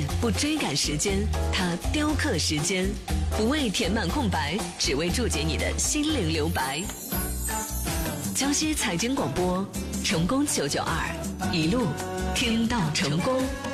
不追赶时间，它雕刻时间，不为填满空白，只为注解你的心灵留白。江西财经广播，成功992，一路听到成功。